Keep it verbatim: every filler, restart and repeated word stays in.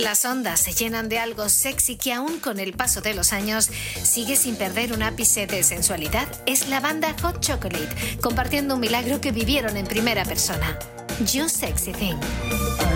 Las ondas se llenan de algo sexy que aún con el paso de los años sigue sin perder un ápice de sensualidad. Es la banda Hot Chocolate, compartiendo un milagro que vivieron en primera persona. You Sexy Thing.